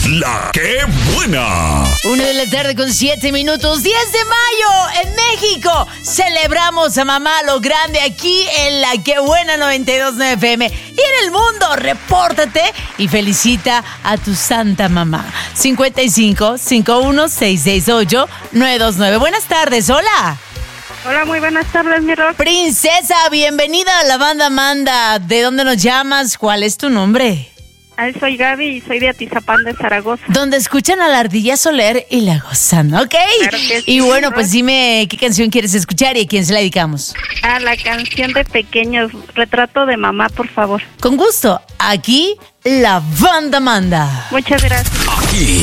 La que buena. 1:07 p.m, 10 de mayo, en México. Celebramos a mamá lo grande aquí en La que buena 92.9 FM. Y en el mundo, repórtate y felicita a tu santa mamá. 55 51 668 929. Buenas tardes, hola. Hola, muy buenas tardes, mi Rock. Princesa, bienvenida a la banda Manda. ¿De dónde nos llamas? ¿Cuál es tu nombre? Soy Gaby y soy de Atizapán de Zaragoza. Donde escuchan a la Ardilla Soler y la gozan, ¿ok? Claro que sí, y bueno, Rock. pues dime qué canción quieres escuchar y a quién se la dedicamos. La canción de Pequeños, Retrato de Mamá, por favor. Con gusto, aquí la banda Manda. Muchas gracias. Aquí